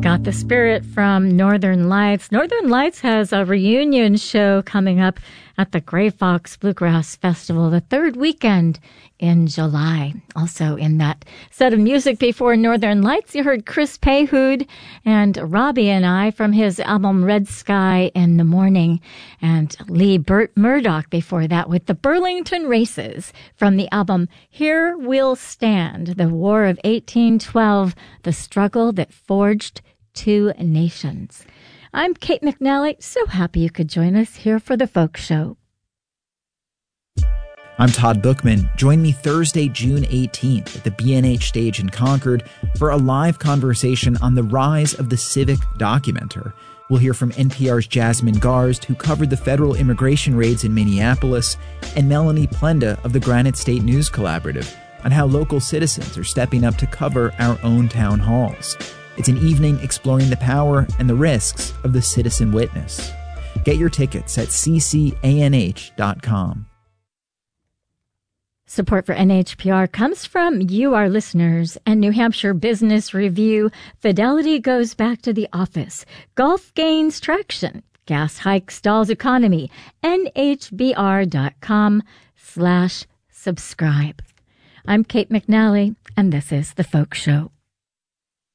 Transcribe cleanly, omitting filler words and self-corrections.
got the spirit from Northern Lights. Northern Lights has a reunion show coming up at the Gray Fox Bluegrass Festival the third weekend in July. Also in that set of music before Northern Lights, you heard Chris Payhood and Robbie and I from his album Red Sky in the Morning, and Lee Murdoch before that with the Burlington Races from the album Here We'll Stand, the War of 1812, the struggle that forged two nations. I'm Kate McNally. So happy you could join us here for the Folk Show. I'm Todd Bookman. Join me Thursday, June 18th at the B&H Stage in Concord for a live conversation on the rise of the civic documenter. We'll hear from NPR's Jasmine Garsd, who covered the federal immigration raids in Minneapolis, and Melanie Plenda of the Granite State News Collaborative on how local citizens are stepping up to cover our own town halls. It's an evening exploring the power and the risks of the citizen witness. Get your tickets at ccanh.com. Support for NHPR comes from you, our listeners, and New Hampshire Business Review. Fidelity goes back to the office. Golf gains traction. Gas hike stalls economy. NHBR.com/subscribe. I'm Kate McNally, and this is The Folk Show.